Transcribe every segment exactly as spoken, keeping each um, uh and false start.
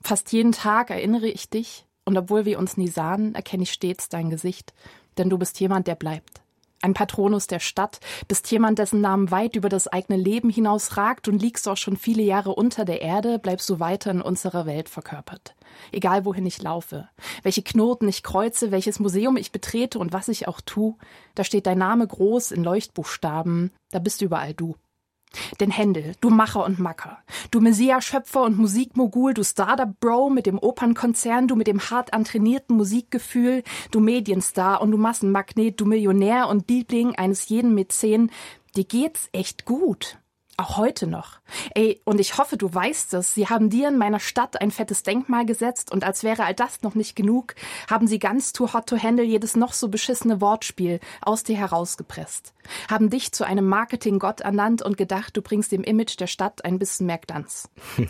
Fast jeden Tag erinnere ich dich und obwohl wir uns nie sahen, erkenne ich stets dein Gesicht, denn du bist jemand, der bleibt. Ein Patronus der Stadt, bist jemand, dessen Namen weit über das eigene Leben hinaus ragt und liegst auch schon viele Jahre unter der Erde, bleibst du weiter in unserer Welt verkörpert. Egal wohin ich laufe, welche Knoten ich kreuze, welches Museum ich betrete und was ich auch tu, da steht dein Name groß in Leuchtbuchstaben, da bist überall du. Denn Händel, du Macher und Macker, du Messias-Schöpfer und Musikmogul, du Startup-Bro mit dem Opernkonzern, du mit dem hart antrainierten Musikgefühl, du Medienstar und du Massenmagnet, du Millionär und Liebling eines jeden Mäzen, dir geht's echt gut. Auch heute noch. Ey, und ich hoffe, du weißt es. Sie haben dir in meiner Stadt ein fettes Denkmal gesetzt und als wäre all das noch nicht genug, haben sie ganz too hot to handle jedes noch so beschissene Wortspiel aus dir herausgepresst. Haben dich zu einem Marketing-Gott ernannt und gedacht, du bringst dem Image der Stadt ein bisschen mehr Glanz.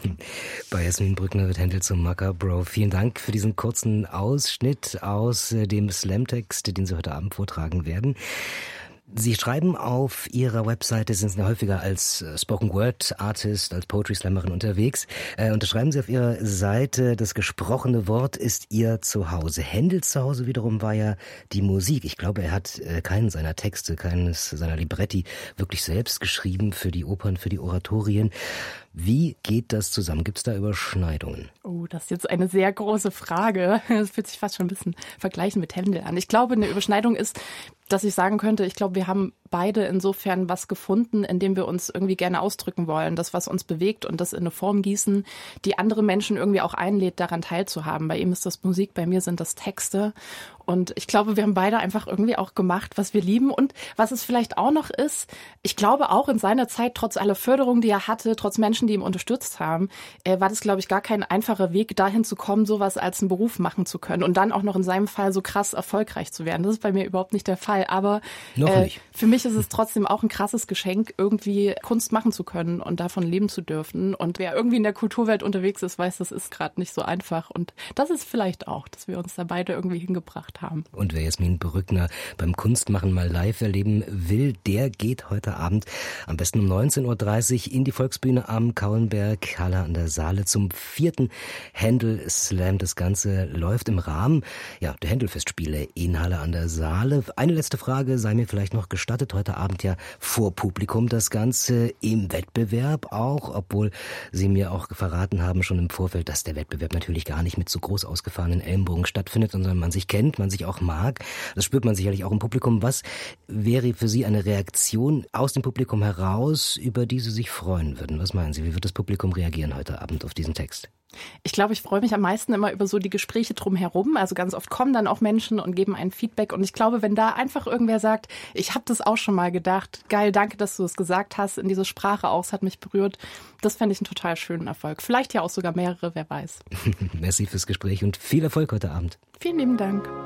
Bei Jasmin Brückner wird Händel zum Macker, Bro. Vielen Dank für diesen kurzen Ausschnitt aus dem Slamtext, den Sie heute Abend vortragen werden. Sie schreiben auf Ihrer Webseite, sind Sie häufiger als Spoken-Word-Artist, als Poetry-Slammerin unterwegs. Äh, und da schreiben Sie auf Ihrer Seite, das gesprochene Wort ist Ihr Zuhause. Händels Zuhause wiederum war ja die Musik. Ich glaube, er hat äh, keinen seiner Texte, keines seiner Libretti wirklich selbst geschrieben für die Opern, für die Oratorien. Wie geht das zusammen? Gibt es da Überschneidungen? Oh, das ist jetzt eine sehr große Frage. Das fühlt sich fast schon ein bisschen vergleichen mit Händel an. Ich glaube, eine Überschneidung ist, dass ich sagen könnte, ich glaube, wir haben beide insofern was gefunden, in dem wir uns irgendwie gerne ausdrücken wollen. Das, was uns bewegt und das in eine Form gießen, die andere Menschen irgendwie auch einlädt, daran teilzuhaben. Bei ihm ist das Musik, bei mir sind das Texte. Und ich glaube, wir haben beide einfach irgendwie auch gemacht, was wir lieben. Und was es vielleicht auch noch ist, ich glaube auch in seiner Zeit, trotz aller Förderung, die er hatte, trotz Menschen, die ihm unterstützt haben, äh, war das, glaube ich, gar kein einfacher Weg, dahin zu kommen, sowas als einen Beruf machen zu können. Und dann auch noch in seinem Fall so krass erfolgreich zu werden. Das ist bei mir überhaupt nicht der Fall. Aber äh, für mich ist es trotzdem auch ein krasses Geschenk, irgendwie Kunst machen zu können und davon leben zu dürfen. Und wer irgendwie in der Kulturwelt unterwegs ist, weiß, das ist gerade nicht so einfach. Und das ist vielleicht auch, dass wir uns da beide irgendwie hingebracht haben. Und wer Jasmin Brückner beim Kunstmachen mal live erleben will, der geht heute Abend am besten um neunzehn Uhr dreißig in die Volksbühne am Kauenberg, Halle an der Saale, zum vierten Händel Slam. Das Ganze läuft im Rahmen ja, der Händelfestspiele in Halle an der Saale. Eine letzte Frage sei mir vielleicht noch gestattet. Heute Abend ja vor Publikum das Ganze im Wettbewerb auch, obwohl Sie mir auch verraten haben schon im Vorfeld, dass der Wettbewerb natürlich gar nicht mit so groß ausgefahrenen Ellenbogen stattfindet, sondern man sich kennt, man sich auch mag. Das spürt man sicherlich auch im Publikum. Was wäre für Sie eine Reaktion aus dem Publikum heraus, über die Sie sich freuen würden? Was meinen Sie? Wie wird das Publikum reagieren heute Abend auf diesen Text? Ich glaube, ich freue mich am meisten immer über so die Gespräche drumherum. Also ganz oft kommen dann auch Menschen und geben ein Feedback. Und ich glaube, wenn da einfach irgendwer sagt, ich habe das auch schon mal gedacht, geil, danke, dass du es gesagt hast, in diese Sprache auch, es hat mich berührt, das fände ich einen total schönen Erfolg. Vielleicht ja auch sogar mehrere, wer weiß. Merci fürs Gespräch und viel Erfolg heute Abend. Vielen lieben Dank.